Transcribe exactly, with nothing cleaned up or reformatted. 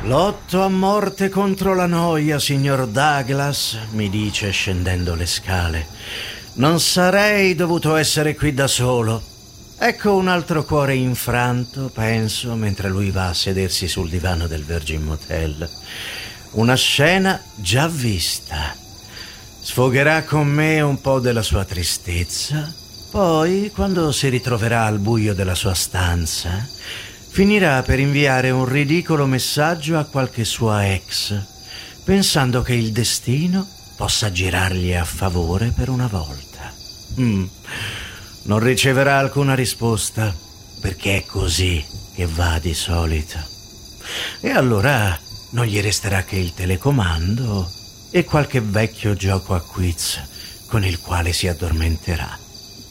Lotto a morte contro la noia, signor Douglas, mi dice scendendo le scale. Non sarei dovuto essere qui da solo. Ecco un altro cuore infranto, penso, mentre lui va a sedersi sul divano del Virgin Motel. Una scena già vista. Sfogherà con me un po' della sua tristezza. Poi, quando si ritroverà al buio della sua stanza, finirà per inviare un ridicolo messaggio a qualche sua ex, pensando che il destino possa girargli a favore per una volta. Mm. Non riceverà alcuna risposta, perché è così che va di solito. E allora non gli resterà che il telecomando e qualche vecchio gioco a quiz con il quale si addormenterà.